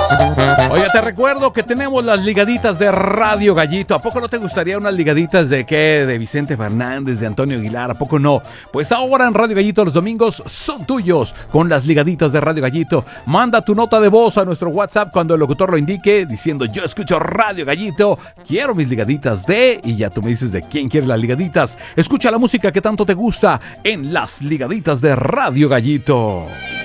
Oye, te recuerdo que tenemos las ligaditas de Radio Gallito. ¿A poco no te gustaría unas ligaditas de qué? De Vicente Fernández, de Antonio Aguilar. ¿A poco no? Pues ahora en Radio Gallito los domingos son tuyos con las ligaditas de Radio Gallito. Manda tu nota de voz a nuestro WhatsApp cuando el locutor lo indique, diciendo yo escucho Radio Gallito, quiero mis ligaditas de... Y ya tú me dices de quién quieres las ligaditas. Escucha la música que tanto te gusta en las ligaditas de Radio Gallito.